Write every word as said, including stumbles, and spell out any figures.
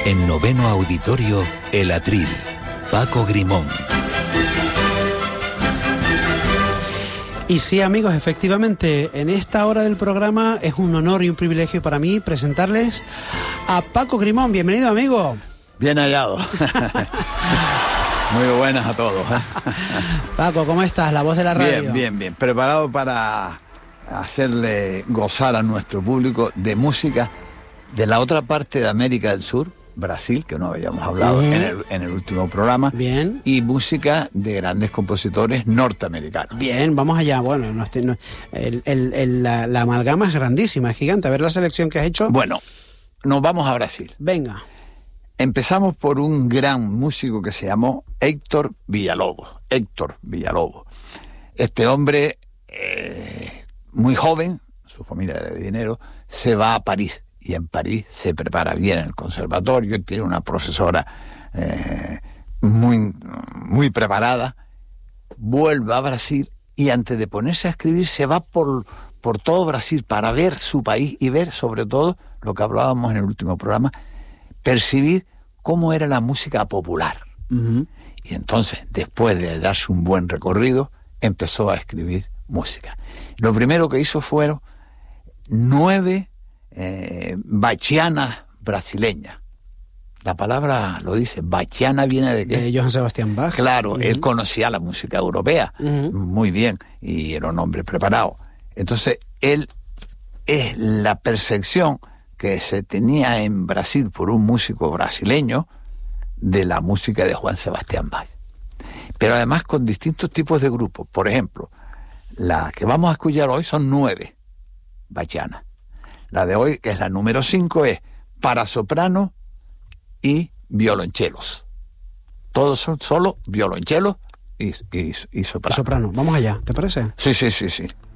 En Noveno Auditorio, El Atril, Paco Grimón. Y sí, amigos, efectivamente, en esta hora del programa es un honor y un privilegio para mí presentarles a Paco Grimón. Bienvenido, amigo. Bien hallado. Muy buenas a todos. Paco, ¿cómo estás? La voz de la radio. Bien, bien, bien. Preparado para hacerle gozar a nuestro público de música de la otra parte de América del Sur, Brasil, que no habíamos hablado Bien. en el, en el último programa. Bien. Y música de grandes compositores norteamericanos. Bien, vamos allá. Bueno, no, no, el, el, el, la, la amalgama es grandísima, es gigante. A ver la selección que has hecho. Bueno, nos vamos a Brasil. Venga. Empezamos por un gran músico que se llamó Héctor Villa-Lobos. Héctor Villa-Lobos. Este hombre, eh, muy joven, su familia era de dinero, se va a París. Y en París se prepara bien en el conservatorio, tiene una profesora eh, muy, muy preparada, vuelve a Brasil y antes de ponerse a escribir se va por, por todo Brasil para ver su país y ver sobre todo lo que hablábamos en el último programa, percibir cómo era la música popular. Uh-huh. Y entonces, después de darse un buen recorrido, empezó a escribir música. Lo primero que hizo fueron nueve Eh, bachianas brasileñas. La palabra lo dice, bachiana viene de qué? De Johann Sebastian Bach. Claro, uh-huh. él conocía la música europea uh-huh. muy bien y era un hombre preparado. Entonces, él es la percepción que se tenía en Brasil por un músico brasileño de la música de Johann Sebastian Bach. Pero además con distintos tipos de grupos. Por ejemplo, la que vamos a escuchar hoy son nueve bachianas. La de hoy, que es la número cinco, es para soprano y violonchelos. Todos son solo violonchelos y, y, y soprano. Soprano, vamos allá, ¿te parece? Sí, sí, sí, sí.